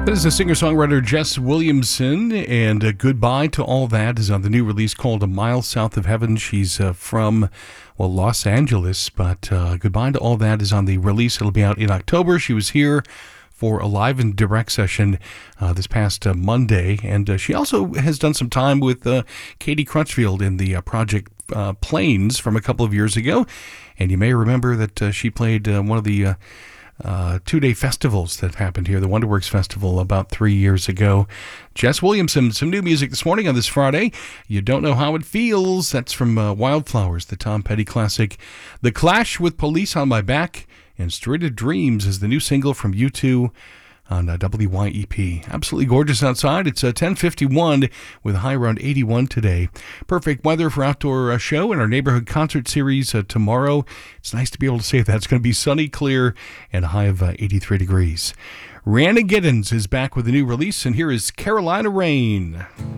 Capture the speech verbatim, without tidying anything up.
This is the singer-songwriter Jess Williamson, and uh, Goodbye to All That is on the new release called A Mile South of Heaven. She's uh, from, well, Los Angeles, but uh, Goodbye to All That is on the release. It'll be out in October. She was here for a live and direct session uh, this past uh, Monday, and uh, she also has done some time with uh, Katie Crutchfield in the uh, project uh, Planes from a couple of years ago, and you may remember that uh, she played uh, one of the uh, Uh, two-day festivals that happened here, the Wonderworks Festival, about three years ago. Jess Williamson, some new music this morning on this Friday. You Don't Know How It Feels. That's from uh, Wildflowers, the Tom Petty classic. The Clash with Police on My Back, and Straight of Dreams is the new single from U two on uh, W Y E P. Absolutely gorgeous outside. It's uh, ten fifty-one with a high around eighty-one today. Perfect weather for outdoor uh, show and our neighborhood concert series uh, tomorrow. It's nice to be able to say that. It's going to be sunny, clear, and a high of uh, eighty-three degrees. Rihanna Giddens is back with a new release, and here is Carolina Rain.